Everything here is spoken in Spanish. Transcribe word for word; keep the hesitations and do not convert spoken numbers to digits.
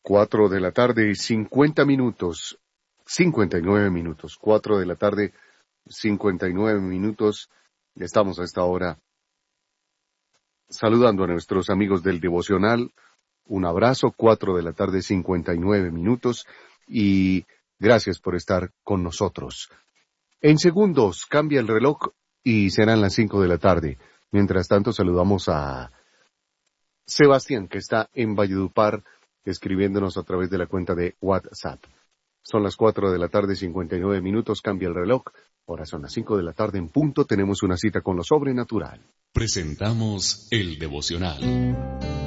Cuatro de la tarde y cincuenta minutos, cincuenta y nueve minutos, cuatro de la tarde, cincuenta y nueve minutos. Estamos a esta hora saludando a nuestros amigos del devocional. Un abrazo, cuatro de la tarde, cincuenta y nueve minutos, y gracias por estar con nosotros. En segundos cambia el reloj y serán las cinco de la tarde. Mientras tanto, saludamos a Sebastián, que está en Valledupar, escribiéndonos a través de la cuenta de WhatsApp. Son las cuatro de la tarde, cincuenta y nueve minutos, cambia el reloj. Ahora son las cinco de la tarde en punto, tenemos una cita con lo sobrenatural. Presentamos el devocional.